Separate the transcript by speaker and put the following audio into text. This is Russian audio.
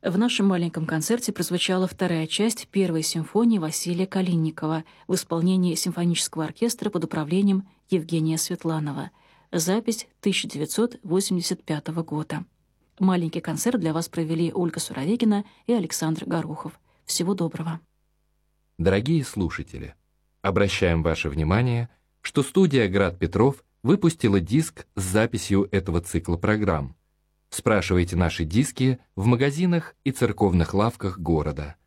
Speaker 1: В нашем маленьком концерте прозвучала вторая часть первой симфонии Василия Калинникова в исполнении симфонического оркестра под управлением Евгения Светланова. Запись 1985 года. Маленький концерт для вас провели Ольга Суровегина и Александр Горохов. Всего доброго.
Speaker 2: Дорогие слушатели, обращаем ваше внимание, что студия «Град Петров» выпустила диск с записью этого цикла программ. Спрашивайте наши диски в магазинах и церковных лавках города.